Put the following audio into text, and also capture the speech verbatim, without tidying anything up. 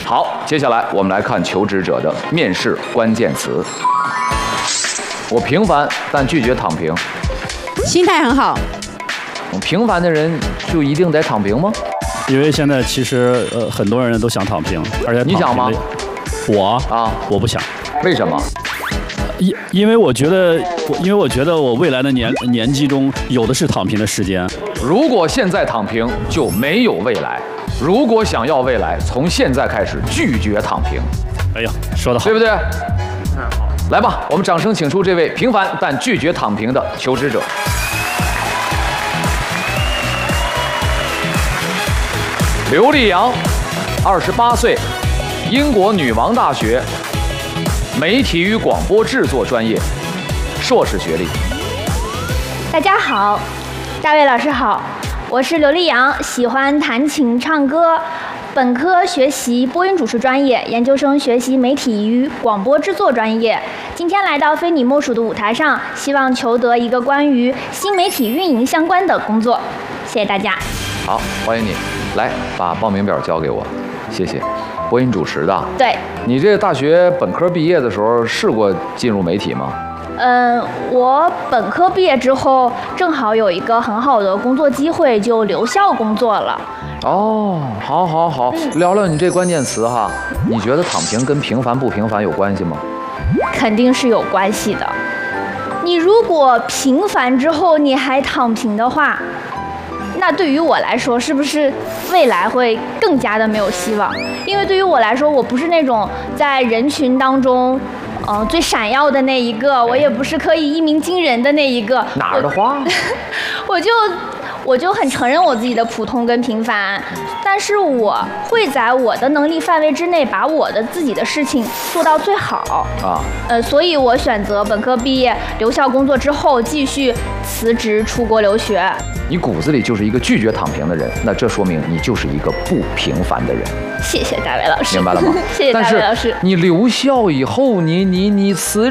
好，接下来我们来看求职者的面试关键词。我平凡，但拒绝躺平。 心态很好。 平凡的人就一定得躺平吗？ 因为现在其实呃很多人都想躺平，而且躺平你想吗？ 我啊， 我不想。 为什么？ 因因为我觉得，因为我觉得我未来的年年纪中有的是躺平的时间。 如果现在躺平，就没有未来。如果想要未来，从现在开始拒绝躺平。 哎呀，说得好， 对不对？嗯，好。来吧，我们掌声请出这位平凡但拒绝躺平的求职者。刘丽阳，二十八岁，英国女王大学媒体与广播制作专业，硕士学历。 大家好，大卫老师好，我是刘丽阳，喜欢弹琴唱歌，本科学习播音主持专业，研究生学习媒体与广播制作专业。今天来到非你莫属的舞台上，希望求得一个关于新媒体运营相关的工作。谢谢大家。 好，欢迎你。来，把报名表交给我，谢谢。播音主持的。 对。 你这大学本科毕业的时候试过进入媒体吗？ 嗯，我本科毕业之后，正好有一个很好的工作机会，就留校工作了。 哦，好，好，好，聊聊你这关键词哈。你觉得躺平跟平凡不平凡有关系吗？ 肯定是有关系的。你如果平凡之后你还躺平的话，那对于我来说，是不是未来会更加的没有希望？因为对于我来说，我不是那种在人群当中，呃，最闪耀的那一个，我也不是可以一鸣惊人的那一个。 哪儿的话？ 我, 我就我就很承认我自己的普通跟平凡，但是我会在我的能力范围之内，把我的自己的事情做到最好啊。呃，所以我选择本科毕业留校工作之后，继续辞职出国留学。 你骨子里就是一个拒绝躺平的人，那这说明你就是一个不平凡的人。 谢谢大卫老师， 明白了吗？ 谢谢大卫老师。 但是你留校以后，你你你辞